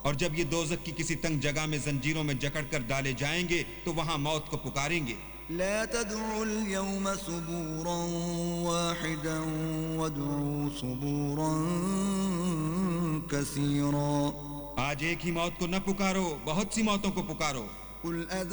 और जब ये दोज़ख की किसी तंग जगह में जंजीरों में जकड़ कर डाले जाएंगे तो वहां मौत को पुकारेंगे। لا تدعوا اليوم ثبورا واحدا وادعوا ثبورا كثيرا। आज एक ही मौत को न पुकारो, बहुत सी मौतों को पुकारो। قل